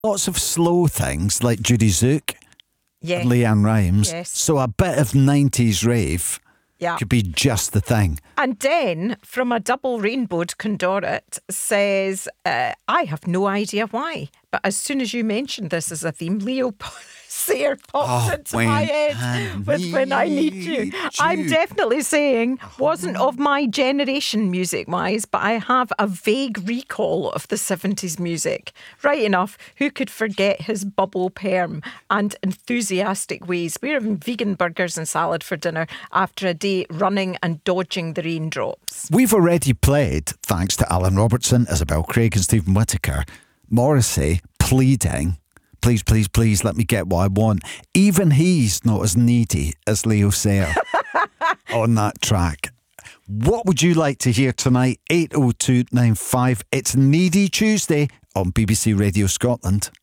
lots of slow things like Judy Zook Yeah. and Leanne Rimes. Yes. So a bit of 90s rave Yeah. could be just the thing. And then, from a double rainbowed Condorit, says, I have no idea why, but as soon as you mentioned this as a theme, Leo Sayer pops into my head with When I Need You. I'm definitely saying, wasn't of my generation music-wise, but I have a vague recall of the 70s music. Right enough, who could forget his bubble perm and enthusiastic ways? We're having vegan burgers and salad for dinner after a day running and dodging the raindrops. We've already played, thanks to Alan Robertson, Isabel Craig and Stephen Whittaker, Morrissey pleading, please, please, please let me get what I want. Even he's not as needy as Leo Sayer on that track. What would you like to hear tonight? 80295. It's Needy Tuesday on BBC Radio Scotland.